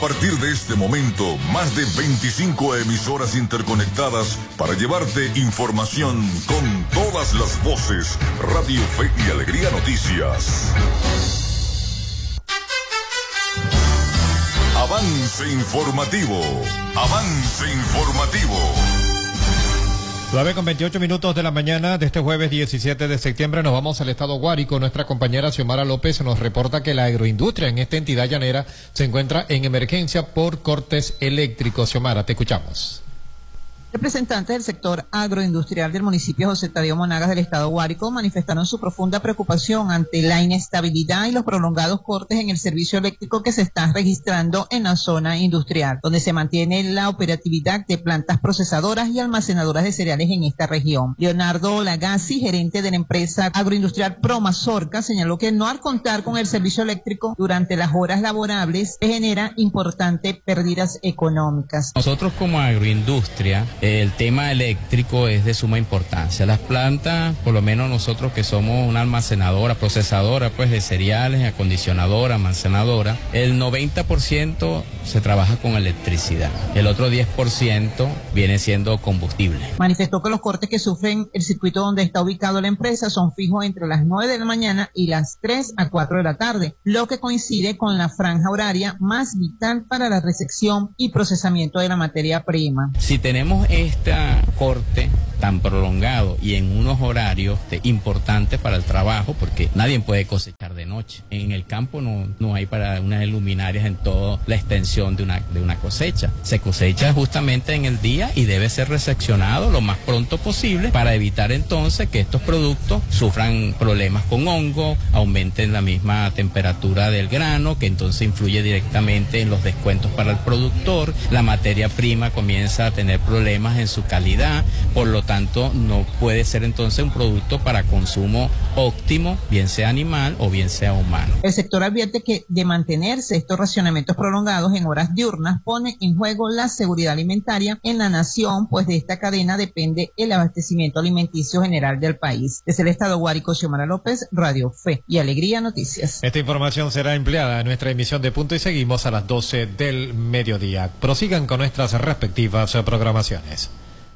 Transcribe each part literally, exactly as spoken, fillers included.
partir de este momento, más de veinticinco emisoras interconectadas para llevarte información con todas las voces. Radio Fe y Alegría Noticias. Avance informativo. Avance informativo. nueve con veintiocho minutos de la mañana de este jueves diecisiete de septiembre nos vamos al estado Guárico. Nuestra compañera Xiomara López nos reporta que la agroindustria en esta entidad llanera se encuentra en emergencia por cortes eléctricos. Xiomara, te escuchamos. Representantes del sector agroindustrial del municipio José Tadeo Monagas del estado Guárico manifestaron su profunda preocupación ante la inestabilidad y los prolongados cortes en el servicio eléctrico que se están registrando en la zona industrial, donde se mantiene la operatividad de plantas procesadoras y almacenadoras de cereales en esta región. Leonardo Lagazzi, gerente de la empresa agroindustrial Promazorca, señaló que no al contar con el servicio eléctrico durante las horas laborables se genera importantes pérdidas económicas. Nosotros como agroindustria, el tema eléctrico es de suma importancia. Las plantas, por lo menos nosotros que somos una almacenadora, procesadora pues de cereales, acondicionadora, almacenadora, el noventa por ciento se trabaja con electricidad. El otro diez por ciento viene siendo combustible. Manifestó que los cortes que sufren el circuito donde está ubicado la empresa son fijos entre las nueve de la mañana y las tres a cuatro de la tarde, lo que coincide con la franja horaria más vital para la recepción y procesamiento de la materia prima. Si tenemos este corte tan prolongado y en unos horarios importantes para el trabajo, porque nadie puede cosechar de noche. En el campo no, no hay para unas luminarias en toda la extensión de una, de una cosecha. Se cosecha justamente en el día y debe ser reseccionado lo más pronto posible para evitar entonces que estos productos sufran problemas con hongo, aumenten la misma temperatura del grano, que entonces influye directamente en los descuentos para el productor. La materia prima comienza a tener problemas en su calidad, por lo tanto no puede ser entonces un producto para consumo óptimo, bien sea animal o bien sea humano. El sector advierte que de mantenerse estos racionamientos prolongados en horas diurnas pone en juego la seguridad alimentaria en la nación, pues de esta cadena depende el abastecimiento alimenticio general del país. Desde el estado Guárico, Xiomara López, Radio Fe y Alegría Noticias. Esta información será empleada en nuestra emisión de Punto y Seguimos a las doce del mediodía. Prosigan con nuestras respectivas programaciones.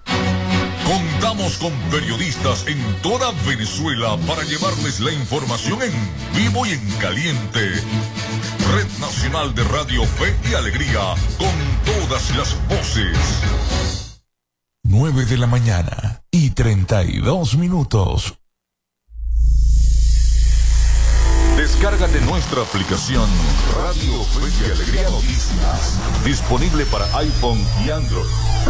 Contamos con periodistas en toda Venezuela para llevarles la información en vivo y en caliente. Red Nacional de Radio Fe y Alegría, con todas las voces. nueve de la mañana y treinta y dos minutos. Descárgate nuestra aplicación Radio Fe y Alegría Noticias, disponible para iPhone y Android.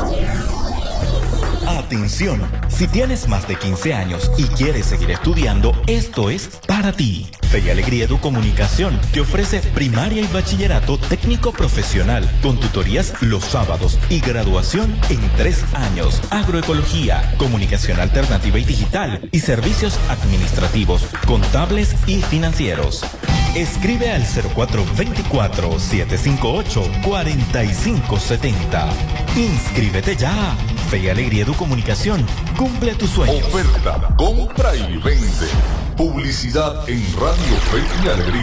Atención, si tienes más de quince años y quieres seguir estudiando, esto es para ti. Fe y Alegría Educomunicación te ofrece primaria y bachillerato técnico profesional con tutorías los sábados y graduación en tres años. Agroecología, comunicación alternativa y digital y servicios administrativos, contables y financieros. Escribe al cero cuatro dos cuatro, siete cinco ocho, cuatro cinco siete cero. Inscríbete ya. Fe y Alegría Educomunicación. Cumple tus sueños. Oferta, compra y vende. Publicidad en Radio Fe y Alegría.